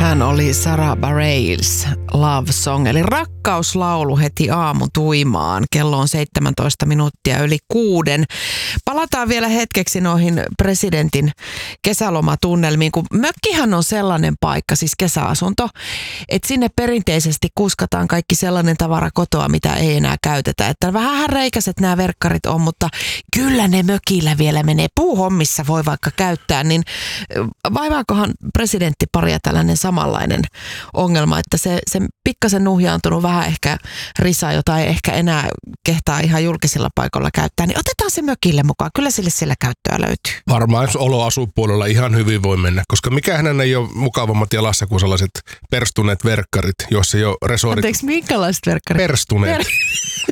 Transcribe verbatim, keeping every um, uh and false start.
Sehän oli Sarah Bareilles Love Song, eli rakkauslaulu heti aamu tuimaan. Kello on seitsemäntoista minuuttia yli kuuden. Palataan vielä hetkeksi noihin presidentin kesälomatunnelmiin, kun mökkihän on sellainen paikka, siis kesäasunto, että sinne perinteisesti kuskataan kaikki sellainen tavara kotoa, mitä ei enää käytetä. Että vähän reikäiset nämä verkkarit on, mutta kyllä ne mökillä vielä menee. Puuhommissa voi vaikka käyttää, niin vaivaakohan presidenttiparia tällainen samanlainen ongelma, että se, se pikkasen nuhjaantunut vähän ehkä risa, jota ei ehkä enää kehtaa ihan julkisilla paikoilla käyttää, niin otetaan se mökille mukaan. Kyllä sille siellä käyttöä löytyy. Varmaan jos oloasupuolella ihan hyvin voi mennä, koska mikähän ei ole mukavammat jalassa kuin sellaiset perstuneet verkkarit, joissa ei ole resorit. Anteeksi, minkälaiset verkkarit? Perstuneet.